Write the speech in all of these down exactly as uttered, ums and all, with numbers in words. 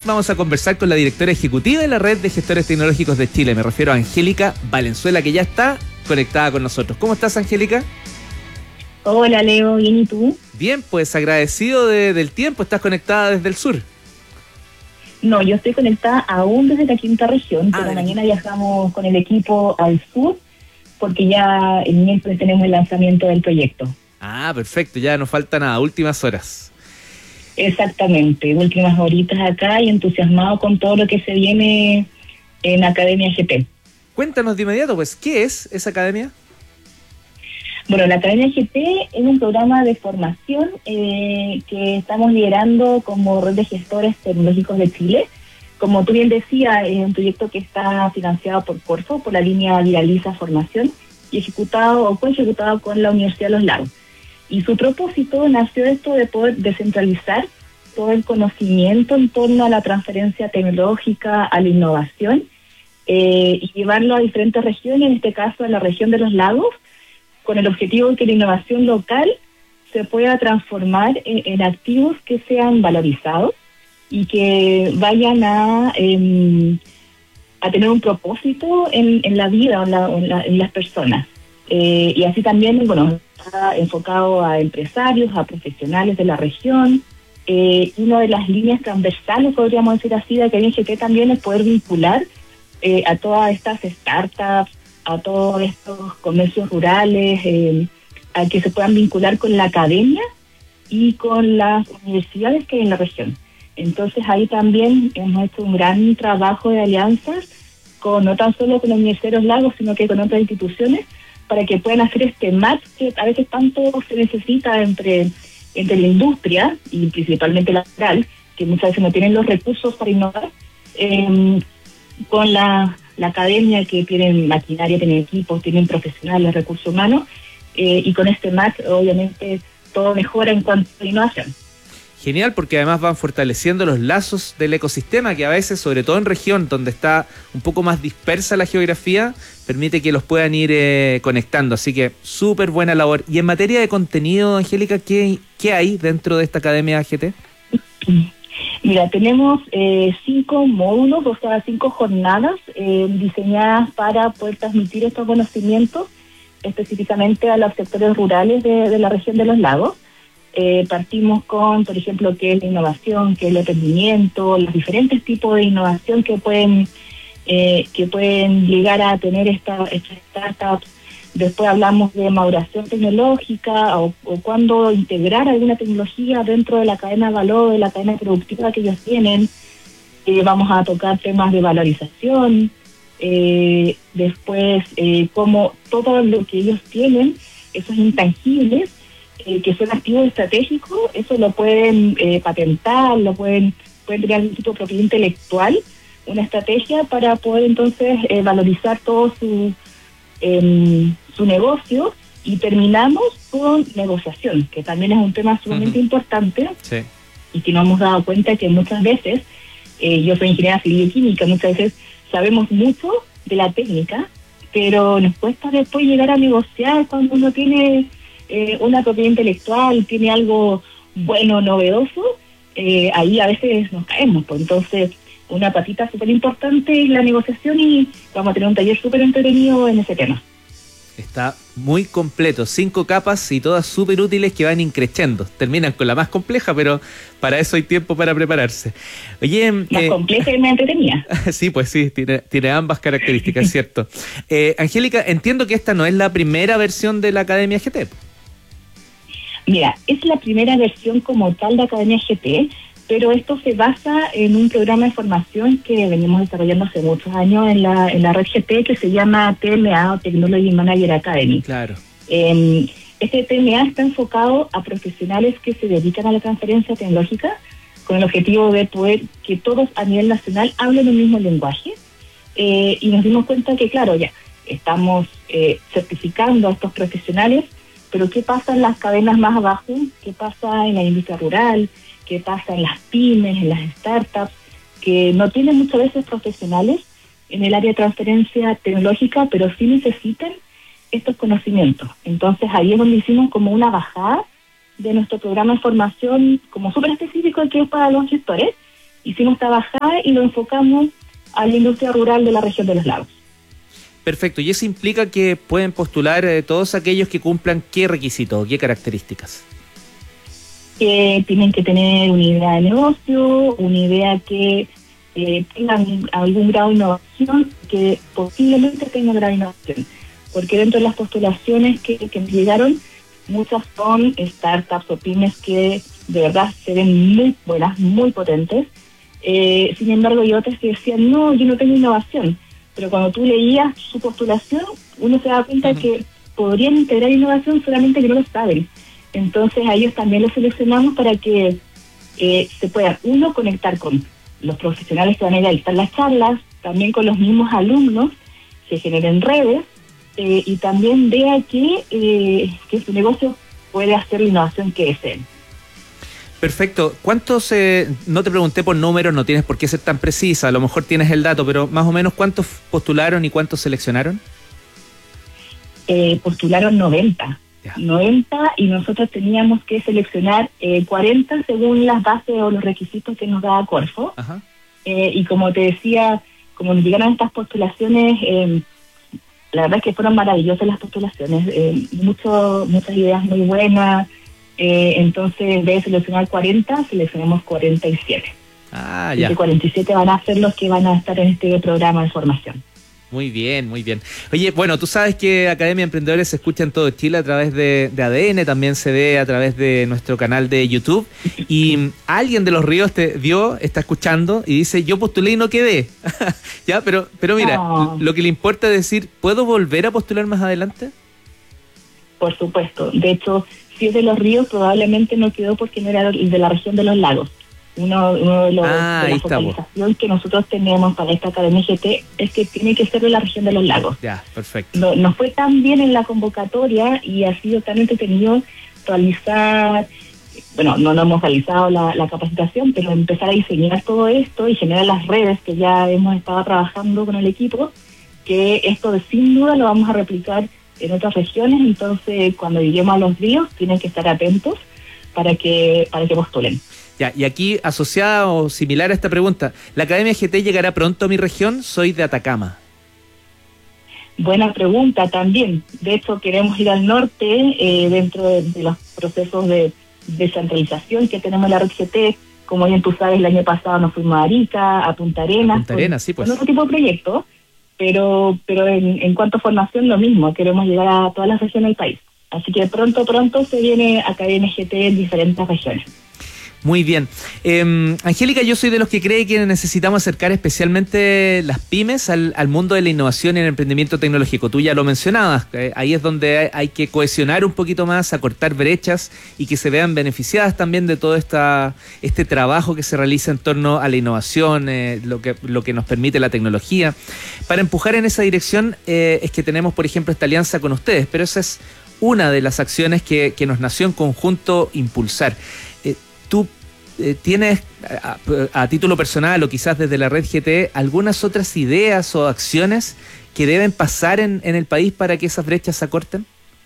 vamos a conversar con la directora ejecutiva de la Red de Gestores Tecnológicos de Chile. Me refiero a Angélica Valenzuela, que ya está conectada con nosotros. ¿Cómo estás, Angélica? Hola, Leo, ¿bien y tú? Bien, pues agradecido de, del tiempo. ¿Estás conectada desde el sur? No, yo estoy conectada aún desde la quinta región, Ah, pero mañana viajamos con el equipo al sur, porque ya el miércoles tenemos el lanzamiento del proyecto. Ah, perfecto, ya no falta nada, últimas horas. Exactamente, últimas horitas acá y entusiasmado con todo lo que se viene en Academia G T. Cuéntanos de inmediato, pues, ¿qué es esa academia? Bueno, la Academia G T es un programa de formación eh, que estamos liderando como Red de Gestores Tecnológicos de Chile. Como tú bien decías, es un proyecto que está financiado por Corfo, por la línea Viraliza Formación, y ejecutado o co-ejecutado con la Universidad de Los Lagos. Y su propósito nació esto de poder descentralizar todo el conocimiento en torno a la transferencia tecnológica, a la innovación, eh, y llevarlo a diferentes regiones, en este caso a la región de Los Lagos, con el objetivo de que la innovación local se pueda transformar en, en activos que sean valorizados y que vayan a, eh, a tener un propósito en, en la vida, en, la, en, la, en las personas. Eh, y así también, bueno, está enfocado a empresarios, a profesionales de la región. Eh, una de las líneas transversales, podríamos decir así, de Academia G T también es poder vincular eh, a todas estas startups, a todos estos comercios rurales, eh, a que se puedan vincular con la academia y con las universidades que hay en la región. Entonces ahí también hemos hecho un gran trabajo de alianzas, con no tan solo con la Universidad de Los Lagos, sino que con otras instituciones, para que puedan hacer este match que a veces tanto se necesita entre, entre la industria, y principalmente la rural, que muchas veces no tienen los recursos para innovar, eh, con la, la academia, que tienen maquinaria, tienen equipos, tienen profesionales, recursos humanos, eh, y con este match obviamente todo mejora en cuanto a innovación. Genial, porque además van fortaleciendo los lazos del ecosistema, que a veces, sobre todo en región donde está un poco más dispersa la geografía, permite que los puedan ir eh, conectando. Así que súper buena labor. Y en materia de contenido, Angélica, ¿qué, qué hay dentro de esta Academia G T? Mira, tenemos eh, cinco módulos, o sea, cinco jornadas eh, diseñadas para poder transmitir estos conocimientos específicamente a los sectores rurales de, de la región de Los Lagos. Eh, partimos con, por ejemplo, qué es la innovación, qué es el emprendimiento, los diferentes tipos de innovación que pueden eh, que pueden llegar a tener esta, estas startups. Después hablamos de maduración tecnológica o, o cuándo integrar alguna tecnología dentro de la cadena de valor, de la cadena productiva que ellos tienen. Eh, vamos a tocar temas de valorización. Eh, después, eh, cómo todo lo que ellos tienen, esos intangibles, Eh, que son activos estratégicos, eso lo pueden eh, patentar, lo pueden pueden crear un tipo de propiedad intelectual, una estrategia para poder entonces eh, valorizar todo su eh, su negocio. Y terminamos con negociación, que también es un tema sumamente uh-huh. importante, sí. Y que nos hemos dado cuenta que muchas veces, eh, yo soy ingeniera civil y química, muchas veces sabemos mucho de la técnica, pero nos cuesta después llegar a negociar cuando uno tiene Eh, una propiedad intelectual, tiene algo bueno, novedoso, eh, ahí a veces nos caemos. Pues entonces, una patita súper importante es la negociación, y vamos a tener un taller súper entretenido en ese tema. Está muy completo, cinco capas y todas súper útiles que van increciendo. Terminan con la más compleja, pero para eso hay tiempo para prepararse. Oye, más eh, compleja y más entretenida. Sí, pues sí, tiene, tiene ambas características, ¿cierto? Eh, Angélica, entiendo que esta no es la primera versión de la Academia G T. Mira, es la primera versión como tal de Academia G T, pero esto se basa en un programa de formación que venimos desarrollando hace muchos años en la, en la red G T, que se llama T M A, o Technology Manager Academy. Claro. Eh, este T M A está enfocado a profesionales que se dedican a la transferencia tecnológica, con el objetivo de poder que todos a nivel nacional hablen el mismo lenguaje. Eh, y nos dimos cuenta que, claro, ya estamos eh, certificando a estos profesionales, pero ¿qué pasa en las cadenas más abajo? ¿Qué pasa en la industria rural? ¿Qué pasa en las pymes, en las startups, que no tienen muchas veces profesionales en el área de transferencia tecnológica, pero sí necesitan estos conocimientos? Entonces ahí es donde hicimos como una bajada de nuestro programa de formación como súper específico, que es para los gestores, hicimos esta bajada y lo enfocamos a la industria rural de la región de los lagos. Perfecto, y eso implica que pueden postular eh, todos aquellos que cumplan qué requisitos, qué características. Que tienen que tener una idea de negocio, una idea que eh, tengan algún grado de innovación, que posiblemente tenga grado de innovación. Porque dentro de las postulaciones que, que nos llegaron, muchas son startups o pymes que de verdad se ven muy buenas, muy potentes. Eh, sin embargo, hay otras que decían, no, yo no tengo innovación. Pero cuando tú leías su postulación, uno se da cuenta uh-huh. que podrían integrar innovación, solamente que no lo saben. Entonces a ellos también los seleccionamos para que eh, se puedan, uno, conectar con los profesionales que van a ir a dictar las charlas, también con los mismos alumnos, se generen redes, eh, y también vea que, eh, que su negocio puede hacer la innovación que deseen. Perfecto. ¿Cuántos, eh, no te pregunté por números, no tienes por qué ser tan precisa, a lo mejor tienes el dato, pero más o menos cuántos postularon y cuántos seleccionaron? Eh, postularon noventa. Ya. noventa y nosotros teníamos que seleccionar eh, cuarenta según las bases o los requisitos que nos da Corfo. Ajá. Eh, y como te decía, como nos llegaron estas postulaciones, eh, la verdad es que fueron maravillosas las postulaciones, eh, mucho, muchas ideas muy buenas. Eh, entonces, en vez de seleccionar cuarenta, seleccionamos cuarenta y siete. Ah, ya. Y cuarenta y siete van a ser los que van a estar en este programa de formación. Muy bien, muy bien. Oye, bueno, tú sabes que Academia de Emprendedores se escucha en todo Chile a través de, de A D N, también se ve a través de nuestro canal de YouTube. Y alguien de Los Ríos te vio, está escuchando y dice, yo postulé y no quedé. ya, pero, pero mira, no. Lo que le importa es decir, ¿puedo volver a postular más adelante? Por supuesto. De hecho, si es de Los Ríos, probablemente no quedó porque no era de la región de los lagos. Uno, uno de los ah, de la focalización que nosotros tenemos para esta Academia G T es que tiene que ser de la región de los lagos. Ya, perfecto. No, nos fue tan bien en la convocatoria y ha sido tan entretenido realizar, bueno, no, no hemos realizado la, la capacitación, pero empezar a diseñar todo esto y generar las redes que ya hemos estado trabajando con el equipo, que esto sin duda lo vamos a replicar en otras regiones. Entonces cuando lleguemos a Los Ríos tienen que estar atentos para que para que postulen. Ya, y aquí asociada o similar a esta pregunta, ¿la Academia G T llegará pronto a mi región? Soy de Atacama. Buena pregunta también. De hecho, queremos ir al norte eh, dentro de, de los procesos de descentralización que tenemos en la red G T. Como bien tú sabes, el año pasado nos fuimos a Arica, a Punta Arenas. A Punta Arenas, sí, pues. Con otro tipo de proyectos, pero, pero en, en cuanto a formación, lo mismo. Queremos llegar a todas las regiones del país. Así que pronto, pronto se viene Academia G T en diferentes regiones. Muy bien. Eh, Angélica, yo soy de los que cree que necesitamos acercar especialmente las pymes al, al mundo de la innovación y el emprendimiento tecnológico. Tú ya lo mencionabas, eh, ahí es donde hay, hay que cohesionar un poquito más, acortar brechas y que se vean beneficiadas también de todo esta, este trabajo que se realiza en torno a la innovación, eh, lo que, lo que nos permite la tecnología. Para empujar en esa dirección eh, es que tenemos, por ejemplo, esta alianza con ustedes, pero esa es una de las acciones que, que nos nació en conjunto impulsar. Eh, ¿Tú eh, tienes, a, a título personal o quizás desde la red G T, algunas otras ideas o acciones que deben pasar en, en el país para que esas brechas se acorten?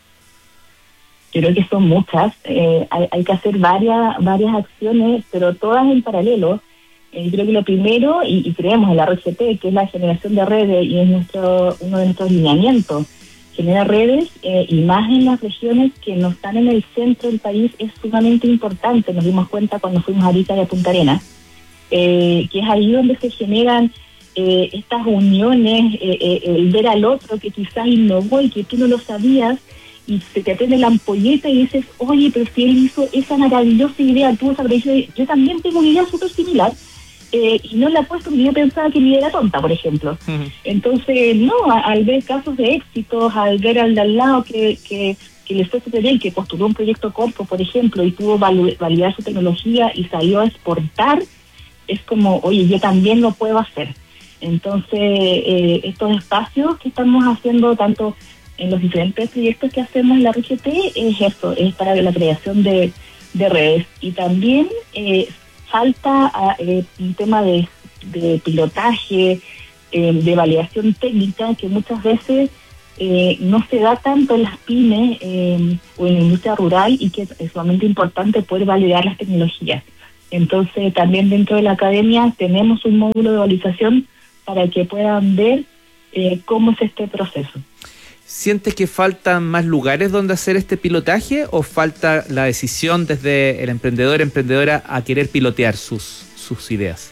Creo que son muchas. Eh, hay, hay que hacer varias varias acciones, pero todas en paralelo. Eh, creo que lo primero, y, y creemos en la red G T, que es la generación de redes y es nuestro uno de nuestros lineamientos. Generar redes eh, y más en las regiones que no están en el centro del país es sumamente importante. Nos dimos cuenta cuando fuimos a Arica y a Punta Arenas, eh, que es ahí donde se generan eh, estas uniones, eh, eh, el ver al otro que quizás innovó y que tú no lo sabías, y se te prende la ampolleta y dices, oye, pero si él hizo esa maravillosa idea, tú sabes, yo también tengo una idea súper similar. Eh, y no la he puesto porque yo pensaba que mi idea era tonta, por ejemplo. Uh-huh. Entonces, no, a, al ver casos de éxitos, al ver al de al lado que, que, que le fue súper bien, que postuló un proyecto Corfo, por ejemplo, y pudo valu- validar su tecnología y salió a exportar, es como, oye, yo también lo puedo hacer. Entonces, eh, estos espacios que estamos haciendo, tanto en los diferentes proyectos que hacemos en la R G T, es eso, es para la creación de, de redes. Y también eh, falta eh, un tema de, de pilotaje, eh, de validación técnica, que muchas veces eh, no se da tanto en las pymes eh, o en la industria rural, y que es sumamente importante poder validar las tecnologías. Entonces también dentro de la academia tenemos un módulo de valorización para que puedan ver eh, cómo es este proceso. ¿Sientes que faltan más lugares donde hacer este pilotaje o falta la decisión desde el emprendedor, emprendedora a querer pilotear sus, sus ideas?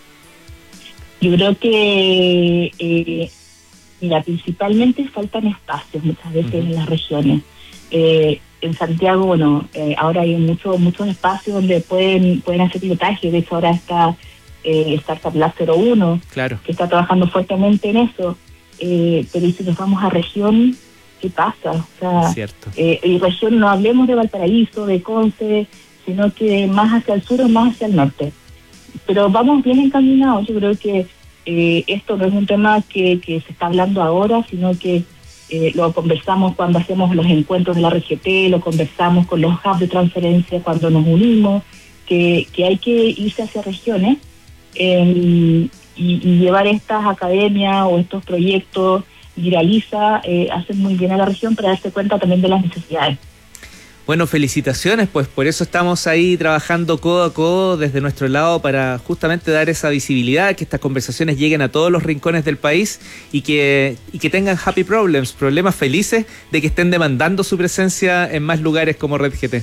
Yo creo que, eh, mira, principalmente faltan espacios muchas veces uh-huh. en las regiones. Eh, en Santiago, bueno, eh, ahora hay muchos muchos espacios donde pueden pueden hacer pilotaje. De hecho, ahora está eh, Startup Lab cero uno, claro, que está trabajando fuertemente en eso. Eh, pero si nos vamos a región, ¿qué pasa? O sea, Cierto. Eh, y región no hablemos de Valparaíso, de Conce, sino que más hacia el sur o más hacia el norte. Pero vamos bien encaminados. Yo creo que eh, esto no es un tema que, que se está hablando ahora, sino que eh, lo conversamos cuando hacemos los encuentros de la R G T, lo conversamos con los hubs de transferencia cuando nos unimos, que, que hay que irse hacia regiones eh, y, y llevar estas academias o estos proyectos viraliza, eh, hacen muy bien a la región para darse cuenta también de las necesidades. Bueno, felicitaciones, pues por eso estamos ahí trabajando codo a codo desde nuestro lado para justamente dar esa visibilidad, que estas conversaciones lleguen a todos los rincones del país y que, y que tengan happy problems, problemas felices de que estén demandando su presencia en más lugares como Red G T.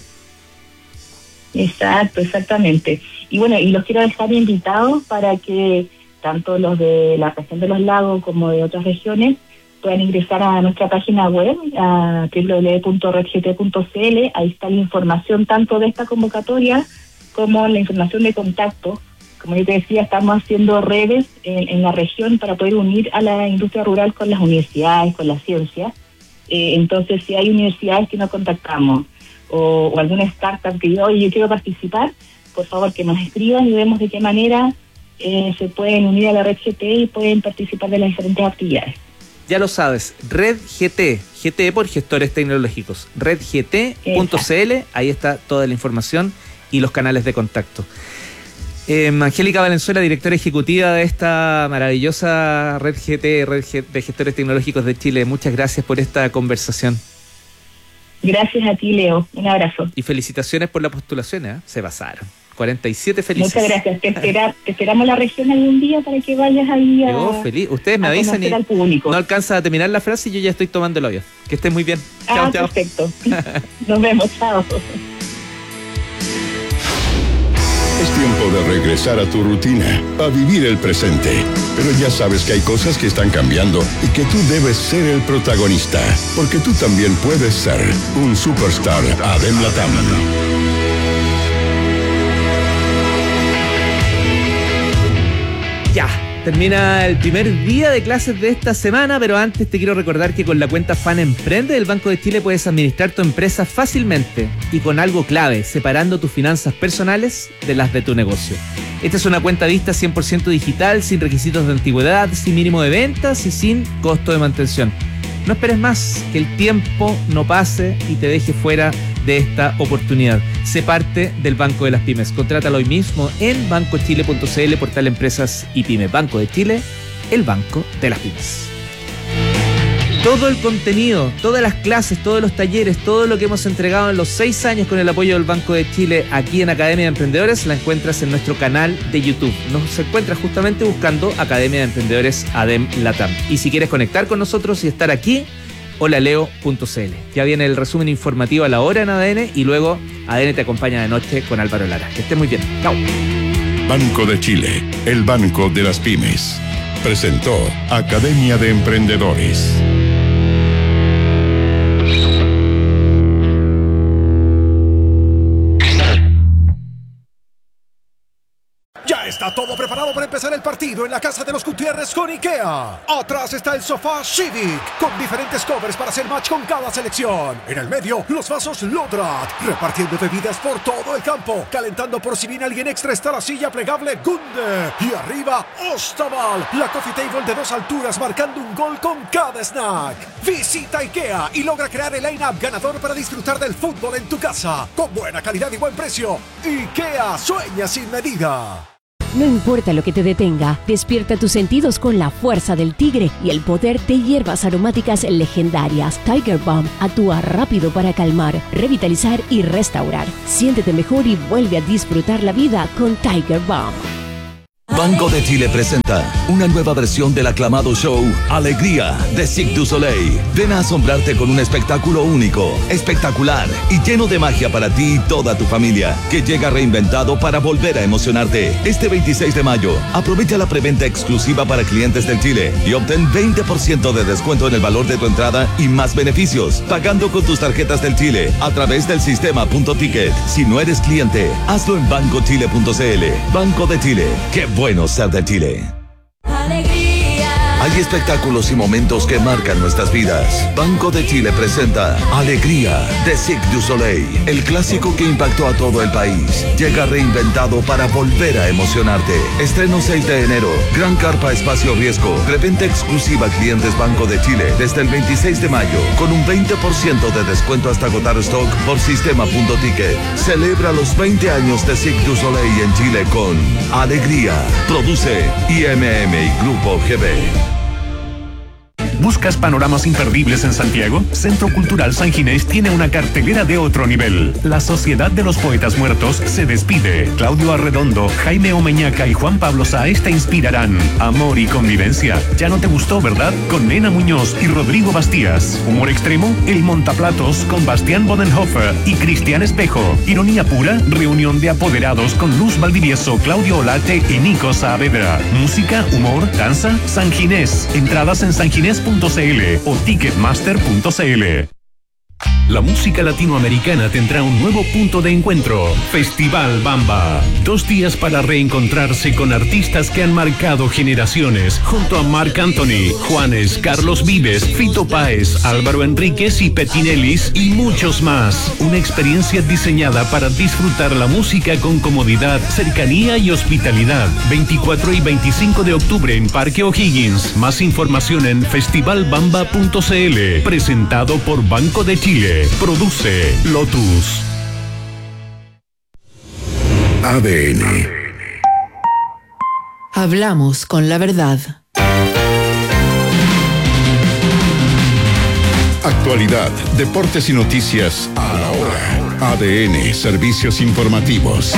Exacto, exactamente. Y bueno, y los quiero dejar invitados para que tanto los de la región de los lagos como de otras regiones pueden ingresar a nuestra página web, a doble u doble u doble u punto red g t punto c l. Ahí está la información tanto de esta convocatoria como la información de contacto. Como yo te decía, estamos haciendo redes en, en la región para poder unir a la industria rural con las universidades, con la ciencia. Eh, entonces, si hay universidades que no contactamos o, o alguna startup que diga, oye, yo quiero participar, por favor que nos escriban y vemos de qué manera eh, se pueden unir a la Red G T y pueden participar de las diferentes actividades. Ya lo sabes, Red G T, G T por gestores tecnológicos, red g t punto c l, ahí está toda la información y los canales de contacto. Eh, Angélica Valenzuela, directora ejecutiva de esta maravillosa Red G T, Red de Gestores Tecnológicos de Chile, muchas gracias por esta conversación. Gracias a ti, Leo, un abrazo. Y felicitaciones por la postulación, ¿eh? Se pasaron. cuarenta y siete felices. Muchas gracias. Te, espera, te esperamos la región algún día para que vayas ahí a, Yo feliz. Ustedes me avisan y al público. No alcanza a terminar la frase y yo ya estoy tomando el avión. Que estén muy bien. Ah, chao, chao. Perfecto. Nos vemos. Chao. Es tiempo de regresar a tu rutina, a vivir el presente. Pero ya sabes que hay cosas que están cambiando y que tú debes ser el protagonista. Porque tú también puedes ser un superstar ADEM Latam. Ya, termina el primer día de clases de esta semana, pero antes te quiero recordar que con la cuenta Fan Emprende del Banco de Chile puedes administrar tu empresa fácilmente y con algo clave, separando tus finanzas personales de las de tu negocio. Esta es una cuenta vista cien por ciento digital, sin requisitos de antigüedad, sin mínimo de ventas y sin costo de mantención. No esperes más, que el tiempo no pase y te deje fuera de esta oportunidad. Sé parte del Banco de las Pymes. Contrátalo hoy mismo en banco chile punto c l, portal Empresas y Pymes. Banco de Chile, el Banco de las Pymes. Todo el contenido, todas las clases, todos los talleres, todo lo que hemos entregado en los seis años con el apoyo del Banco de Chile aquí en Academia de Emprendedores, la encuentras en nuestro canal de YouTube. Nos encuentras justamente buscando Academia de Emprendedores ADEM Latam. Y si quieres conectar con nosotros y estar aquí, holaleo punto c l. Ya viene el resumen informativo a la hora en A D N y luego A D N te acompaña de noche con Álvaro Lara. Que estés muy bien. Chao. Banco de Chile, el Banco de las Pymes. Presentó Academia de Emprendedores. Está todo preparado para empezar el partido en la casa de los Gutiérrez con IKEA. Atrás está el sofá Civic, con diferentes covers para hacer match con cada selección. En el medio, los vasos Lodrat, repartiendo bebidas por todo el campo. Calentando por si viene alguien extra está la silla plegable Gunde. Y arriba, Ostaval, la coffee table de dos alturas marcando un gol con cada snack. Visita IKEA y logra crear el line-up ganador para disfrutar del fútbol en tu casa. Con buena calidad y buen precio. IKEA, sueña sin medida. No importa lo que te detenga, despierta tus sentidos con la fuerza del tigre y el poder de hierbas aromáticas legendarias. Tiger Balm actúa rápido para calmar, revitalizar y restaurar. Siéntete mejor y vuelve a disfrutar la vida con Tiger Balm. Banco de Chile presenta una nueva versión del aclamado show Alegría de Cirque du Soleil. Ven a asombrarte con un espectáculo único, espectacular y lleno de magia para ti y toda tu familia, que llega reinventado para volver a emocionarte. Este veintiséis de mayo, aprovecha la preventa exclusiva para clientes del Chile y obtén veinte por ciento de descuento en el valor de tu entrada y más beneficios, pagando con tus tarjetas del Chile a través del sistema Punto Ticket. Si no eres cliente, hazlo en banco chile punto c l. Banco de Chile. ¡Qué bueno ser de Chile! Hay espectáculos y momentos que marcan nuestras vidas. Banco de Chile presenta Alegría de Cirque du Soleil, el clásico que impactó a todo el país. Llega reinventado para volver a emocionarte. Estreno seis de enero. Gran carpa espacio riesgo. Preventa exclusiva a clientes Banco de Chile desde el veintiséis de mayo, con un veinte por ciento de descuento hasta agotar stock por sistema Punto Ticket. Celebra los veinte años de Cirque du Soleil en Chile con Alegría. Produce I M M y Grupo G B. ¿Buscas panoramas imperdibles en Santiago? Centro Cultural San Ginés tiene una cartelera de otro nivel. La Sociedad de los Poetas Muertos se despide. Claudio Arredondo, Jaime Omeñaca y Juan Pablo Sáez te inspirarán. Amor y convivencia. ¿Ya no te gustó, verdad? Con Nena Muñoz y Rodrigo Bastías. Humor extremo, El Montaplatos con Bastián Bodenhofer y Cristian Espejo. Ironía pura, reunión de apoderados con Luz Valdivieso, Claudio Olate y Nico Saavedra. Música, humor, danza, San Ginés. Entradas en sanginés punto c l o ticketmaster punto c l. La música latinoamericana tendrá un nuevo punto de encuentro. Festival Bamba. Dos días para reencontrarse con artistas que han marcado generaciones, junto a Marc Anthony, Juanes, Carlos Vives, Fito Páez, Álvaro Enríquez y Petinelis y muchos más. Una experiencia diseñada para disfrutar la música con comodidad, cercanía y hospitalidad. veinticuatro y veinticinco de octubre en Parque O'Higgins. Más información en festival bamba punto c l. Presentado por Banco de Chile. Produce Lotus. A D N. Hablamos con la verdad. Actualidad, deportes y noticias a la hora. A D N, servicios informativos.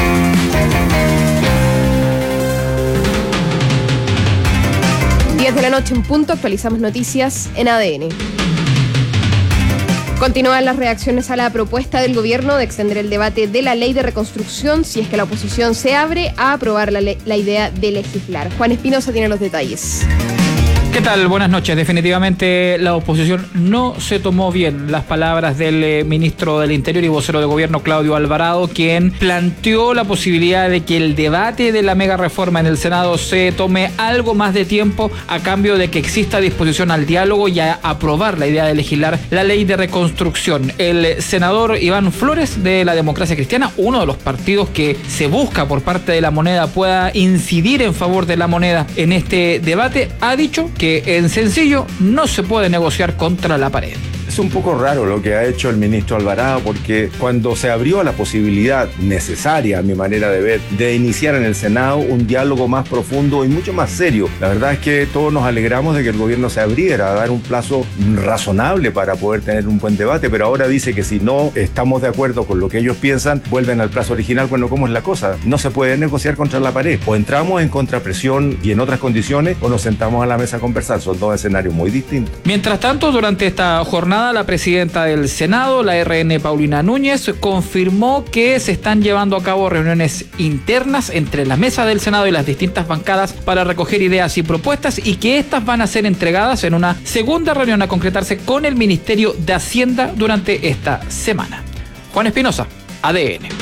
diez de la noche en punto, actualizamos noticias en A D N. Continúan las reacciones a la propuesta del gobierno de extender el debate de la ley de reconstrucción si es que la oposición se abre a aprobar la, le- la idea de legislar. Juan Espinosa tiene los detalles. ¿Qué tal? Buenas noches. Definitivamente la oposición no se tomó bien las palabras del eh, ministro del Interior y vocero de gobierno Claudio Alvarado, quien planteó la posibilidad de que el debate de la mega reforma en el Senado se tome algo más de tiempo a cambio de que exista disposición al diálogo y a aprobar la idea de legislar la ley de reconstrucción. El senador Iván Flores de la Democracia Cristiana, uno de los partidos que se busca por parte de la moneda pueda incidir en favor de la moneda en este debate, ha dicho que que en sencillo no se puede negociar contra la pared. Es un poco raro lo que ha hecho el ministro Alvarado, porque cuando se abrió la posibilidad necesaria, a mi manera de ver, de iniciar en el Senado un diálogo más profundo y mucho más serio, la verdad es que todos nos alegramos de que el gobierno se abriera a dar un plazo razonable para poder tener un buen debate, pero ahora dice que si no estamos de acuerdo con lo que ellos piensan, vuelven al plazo original. Bueno, ¿cómo es la cosa? No se puede negociar contra la pared. O entramos en contrapresión y en otras condiciones, o nos sentamos a la mesa a conversar. Son dos escenarios muy distintos. Mientras tanto, durante esta jornada, la presidenta del Senado, la R N Paulina Núñez, confirmó que se están llevando a cabo reuniones internas entre la mesa del Senado y las distintas bancadas para recoger ideas y propuestas, y que estas van a ser entregadas en una segunda reunión a concretarse con el Ministerio de Hacienda durante esta semana. Juan Espinosa, A D N.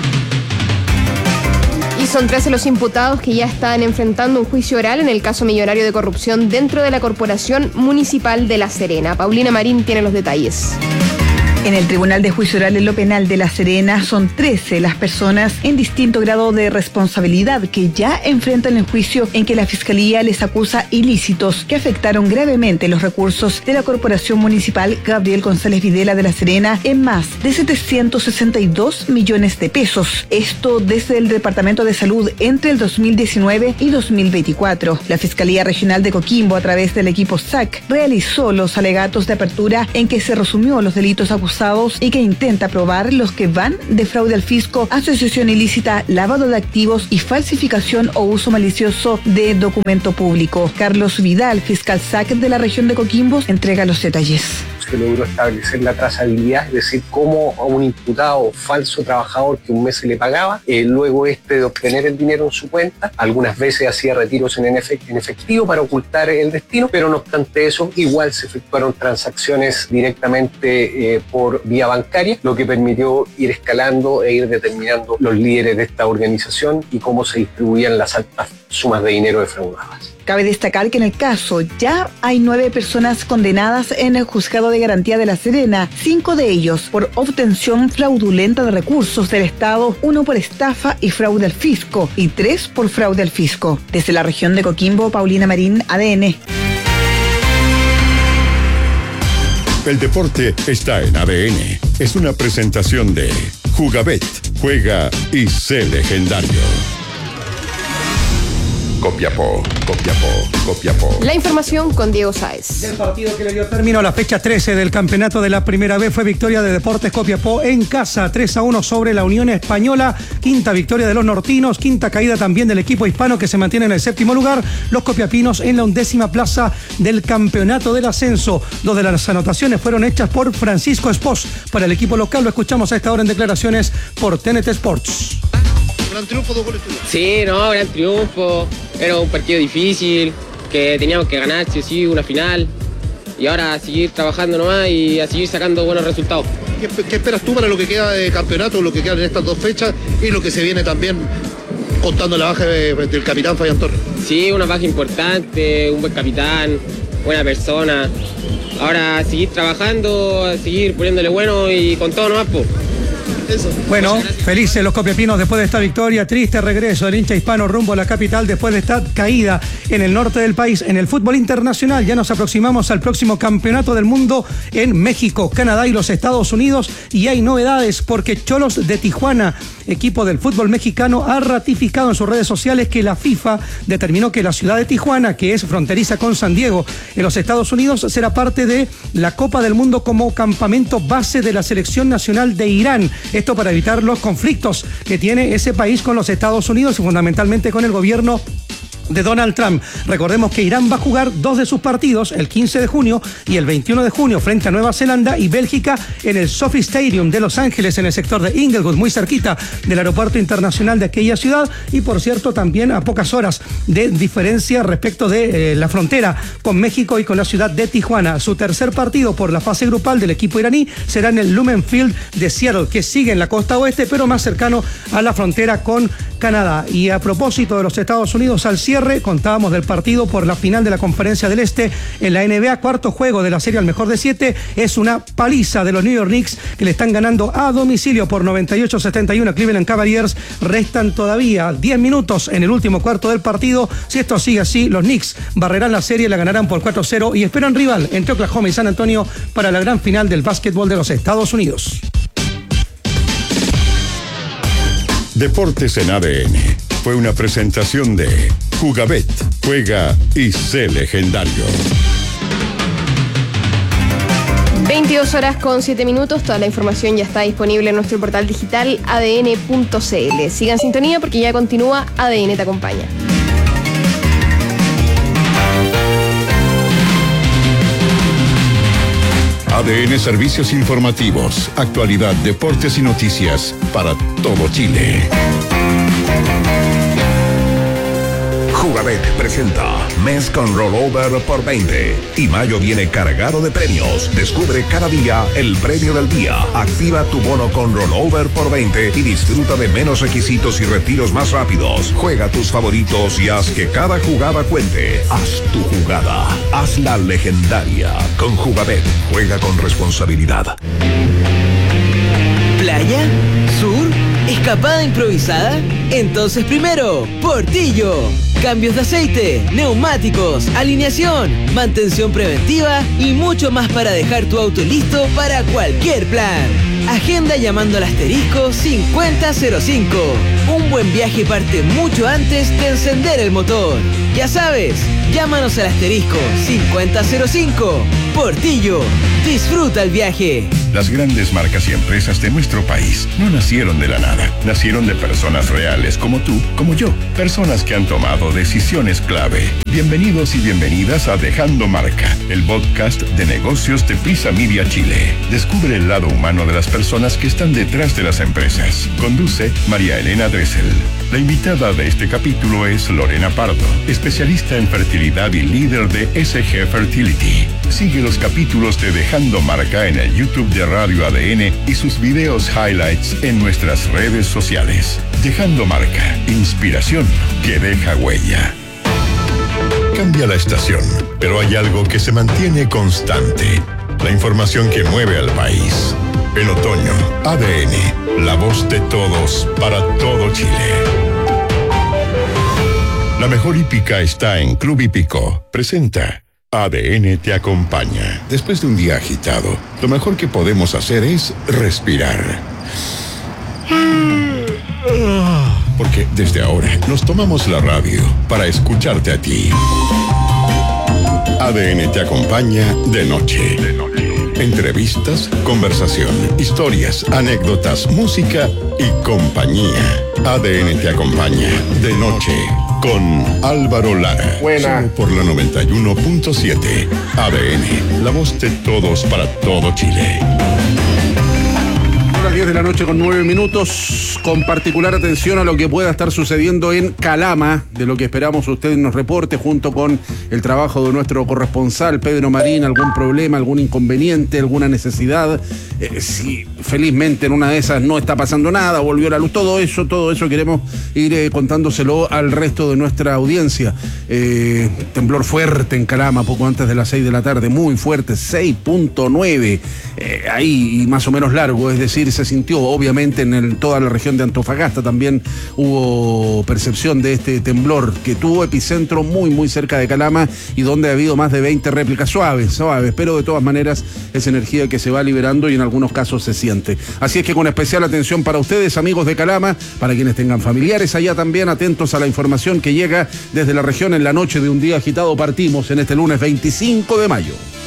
Y son trece los imputados que ya están enfrentando un juicio oral en el caso millonario de corrupción dentro de la Corporación Municipal de La Serena. Paulina Marín tiene los detalles. En el Tribunal de Juicio Oral en lo Penal de La Serena son trece las personas en distinto grado de responsabilidad que ya enfrentan el juicio en que la Fiscalía les acusa ilícitos que afectaron gravemente los recursos de la Corporación Municipal Gabriel González Videla de La Serena en más de setecientos sesenta y dos millones de pesos. Esto desde el Departamento de Salud entre el dos mil diecinueve y dos mil veinticuatro. La Fiscalía Regional de Coquimbo, a través del equipo S A C, realizó los alegatos de apertura en que se resumió los delitos acusados y que intenta probar los que van de fraude al fisco, asociación ilícita, lavado de activos y falsificación o uso malicioso de documento público. Carlos Vidal, fiscal S A C de la región de Coquimbo, entrega los detalles. Se logró establecer la trazabilidad, es decir, cómo a un imputado falso trabajador que un mes se le pagaba, eh, luego este de obtener el dinero en su cuenta, algunas veces hacía retiros en, efect- en efectivo para ocultar el destino, pero no obstante eso, igual se efectuaron transacciones directamente eh, por vía bancaria, lo que permitió ir escalando e ir determinando los líderes de esta organización y cómo se distribuían las altas sumas de dinero defraudadas. Cabe destacar que en el caso ya hay nueve personas condenadas en el Juzgado de Garantía de La Serena, cinco de ellos por obtención fraudulenta de recursos del Estado, uno por estafa y fraude al fisco y tres por fraude al fisco. Desde la región de Coquimbo, Paulina Marín, A D N. El deporte está en A D N. Es una presentación de Jugabet. Juega y sé legendario. Copiapó, Copiapó, Copiapó. La información con Diego Sáez. El partido que le dio término a la fecha trece del campeonato de la primera B fue victoria de Deportes Copiapó en casa, tres a uno sobre la Unión Española. Quinta victoria de los nortinos, quinta caída también del equipo hispano que se mantiene en el séptimo lugar. Los copiapinos en la undécima plaza del campeonato del ascenso. Dos de las anotaciones fueron hechas por Francisco Espós para el equipo local. Lo escuchamos a esta hora en declaraciones por T N T Sports. Gran triunfo, dos goles tuyos. Sí, no, gran triunfo. Era un partido difícil, que teníamos que ganar, sí o sí, una final. Y ahora a seguir trabajando nomás y a seguir sacando buenos resultados. ¿Qué, qué esperas tú para lo que queda de campeonato, lo que queda en estas dos fechas y lo que se viene también contando la baja de, del capitán Fabián Torres? Sí, una baja importante, un buen capitán, buena persona. Ahora a seguir trabajando, a seguir poniéndole bueno y con todo nomás, po. Eso. Bueno, felices los copiapinos después de esta victoria. Triste regreso del hincha hispano rumbo a la capital después de esta caída en el norte del país. En el fútbol internacional ya nos aproximamos al próximo campeonato del mundo en México, Canadá y los Estados Unidos, y hay novedades porque Xolos de Tijuana, equipo del fútbol mexicano, ha ratificado en sus redes sociales que la FIFA determinó que la ciudad de Tijuana, que es fronteriza con San Diego en los Estados Unidos, será parte de la Copa del Mundo como campamento base de la selección nacional de Irán. Esto para evitar los conflictos que tiene ese país con los Estados Unidos y fundamentalmente con el gobierno de Donald Trump. Recordemos que Irán va a jugar dos de sus partidos, el quince de junio y el veintiuno de junio, frente a Nueva Zelanda y Bélgica en el SoFi Stadium de Los Ángeles, en el sector de Inglewood, muy cerquita del aeropuerto internacional de aquella ciudad, y por cierto también a pocas horas de diferencia respecto de eh, la frontera con México y con la ciudad de Tijuana. Su tercer partido por la fase grupal del equipo iraní será en el Lumen Field de Seattle, que sigue en la costa oeste pero más cercano a la frontera con Canadá. Y a propósito de los Estados Unidos, al cierre contábamos del partido por la final de la Conferencia del Este en la N B A, cuarto juego de la serie al mejor de siete. Es una paliza de los New York Knicks que le están ganando a domicilio por noventa y ocho a setenta y uno a Cleveland Cavaliers. Restan todavía diez minutos en el último cuarto del partido. Si esto sigue así, los Knicks barrerán la serie, la ganarán por cuatro a cero y esperan rival entre Oklahoma y San Antonio para la gran final del básquetbol de los Estados Unidos. Deportes en A D N fue una presentación de Jugabet. Juega y sé legendario. veintidós horas con siete minutos. Toda la información ya está disponible en nuestro portal digital a d n punto c l. Sigan en sintonía porque ya continúa A D N Te Acompaña. A D N Servicios Informativos, actualidad, deportes y noticias para todo Chile. Jugabet presenta mes con rollover por veinte y mayo viene cargado de premios. Descubre cada día el premio del día. Activa tu bono con rollover por veinte y disfruta de menos requisitos y retiros más rápidos. Juega tus favoritos y haz que cada jugada cuente. Haz tu jugada. Hazla legendaria. Con Jugabet. Juega con responsabilidad. ¿Playa? ¿Sur? ¿Escapada improvisada? Entonces primero, Portillo. Cambios de aceite, neumáticos, alineación, mantención preventiva y mucho más para dejar tu auto listo para cualquier plan. Agenda llamando al asterisco cincuenta cero cinco. Un buen viaje parte mucho antes de encender el motor. Ya sabes, llámanos al asterisco cincuenta cero cinco. Portillo, disfruta el viaje. Las grandes marcas y empresas de nuestro país no nacieron de la nada. Nacieron de personas reales como tú, como yo. Personas que han tomado decisiones clave. Bienvenidos y bienvenidas a Dejando Marca, el podcast de negocios de Prisa Media Chile. Descubre el lado humano de las personas que están detrás de las empresas. Conduce María Elena Dressel. La invitada de este capítulo es Lorena Pardo, especialista en fertilidad y líder de S G Fertility. Sigue los capítulos de Dejando Marca en el YouTube de Radio A D N y sus videos highlights en nuestras redes sociales. Dejando Marca, inspiración que deja huella. Cambia la estación, pero hay algo que se mantiene constante. La información que mueve al país. En otoño, A D N, la voz de todos para todo Chile. La mejor hípica está en Club Hípico. Presenta A D N te acompaña. Después de un día agitado, lo mejor que podemos hacer es respirar. Porque desde ahora nos tomamos la radio para escucharte a ti. A D N te acompaña de noche. De noche. Entrevistas, conversación, historias, anécdotas, música y compañía. A D N te acompaña de noche con Álvaro Lara. Buena. Solo por la noventa y uno punto siete. A D N, la voz de todos para todo Chile. Las diez de la noche con nueve minutos, con particular atención a lo que pueda estar sucediendo en Calama, de lo que esperamos usted nos reporte junto con el trabajo de nuestro corresponsal Pedro Marín, algún problema, algún inconveniente, alguna necesidad, eh, si felizmente en una de esas no está pasando nada, volvió la luz, todo eso, todo eso queremos ir eh, contándoselo al resto de nuestra audiencia. Eh, temblor fuerte en Calama, poco antes de las seis de la tarde, muy fuerte, seis punto nueve, eh, ahí y más o menos largo, es decir, se sintió obviamente en el, toda la región de Antofagasta, también hubo percepción de este temblor que tuvo epicentro muy muy cerca de Calama y donde ha habido más de veinte réplicas suaves, suaves, pero de todas maneras es energía que se va liberando y en algunos casos se siente. Así es que con especial atención para ustedes, amigos de Calama, para quienes tengan familiares allá también, atentos a la información que llega desde la región en la noche de un día agitado. Partimos en este lunes veinticinco de mayo.